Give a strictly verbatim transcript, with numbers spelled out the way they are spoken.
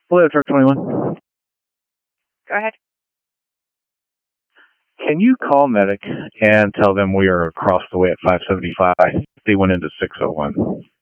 Hello, Truck twenty-one. Go ahead. Can you call Medic and tell them we are across the way at five seventy-five? They went into six oh one.